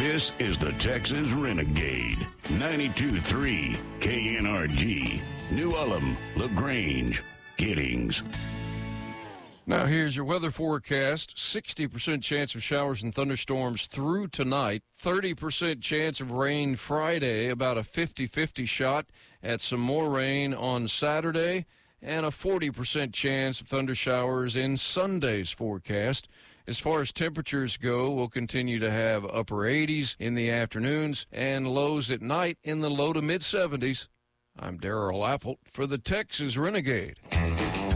This is the Texas Renegade. 92.3 KNRG. New Ulm, LaGrange, Giddings. Now here's your weather forecast. 60% chance of showers and thunderstorms through tonight. 30% chance of rain Friday, about a 50-50 shot at some more rain on Saturday, and a 40% chance of thunder showers in Sunday's forecast. As far as temperatures go, we'll continue to have upper 80s in the afternoons and lows at night in the low to mid 70s. I'm Darrell Apple for the Texas Renegade.